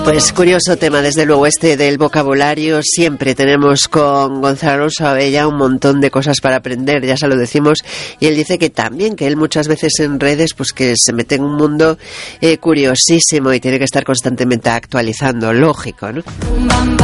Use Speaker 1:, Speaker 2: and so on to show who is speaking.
Speaker 1: Pues curioso tema, desde luego, este del vocabulario. Siempre tenemos con Gonzalo Alonso Abella un montón de cosas para aprender, ya se lo decimos, y él dice que también, que él muchas veces en redes pues que se mete en un mundo curiosísimo y tiene que estar constantemente actualizando, lógico, ¿no?